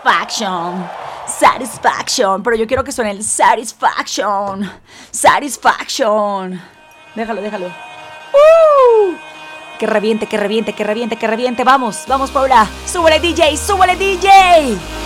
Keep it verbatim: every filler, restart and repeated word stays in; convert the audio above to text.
Satisfaction. Satisfaction. Pero yo quiero que suene el Satisfaction. Satisfaction. Déjalo, déjalo. ¡Uh! Que reviente, que reviente, que reviente, que reviente. Vamos, vamos, Paula. Súbele, D J, súbele, D J.